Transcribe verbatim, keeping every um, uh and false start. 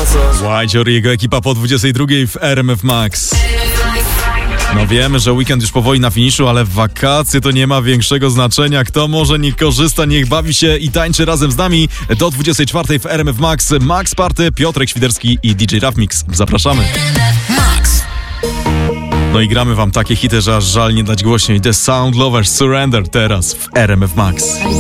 White i jego ekipa po dwudziestej drugiej w R M F Max. No wiemy, że weekend już powoli na finiszu, ale w wakacje to nie ma większego znaczenia. Kto może, niech korzysta, niech bawi się i tańczy razem z nami do dwudziestej czwartej w R M F Max. Max Party, Piotrek Świderski i D J Rafmix. Zapraszamy. Max. No i gramy wam takie hity, że aż żal nie dać głośniej. The Sound Lovers Surrender teraz w R M F Max.